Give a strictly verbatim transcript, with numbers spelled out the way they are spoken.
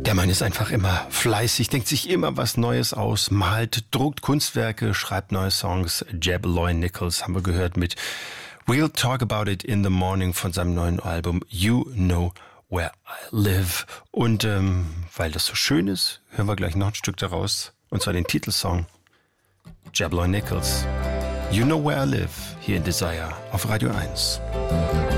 Der Mann ist einfach immer fleißig, denkt sich immer was Neues aus, malt, druckt Kunstwerke, schreibt neue Songs. Jeb Loy Nichols haben wir gehört mit We'll Talk About It in the Morning von seinem neuen Album You Know Where I Live. Und ähm, weil das so schön ist, hören wir gleich noch ein Stück daraus, und zwar den Titelsong. Jeb Loy Nichols, You Know Where I Live, hier in Desire auf Radio eins.